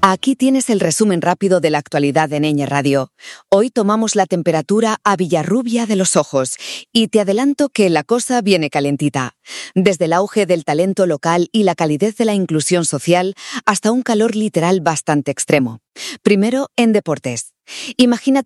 Aquí tienes el resumen rápido de la actualidad de Neñe Radio. Hoy tomamos la temperatura a Villarrubia de los Ojos y te adelanto que la cosa viene calentita. Desde el auge del talento local y la calidez de la inclusión social hasta un calor literal bastante extremo. Primero, en deportes. Imagínate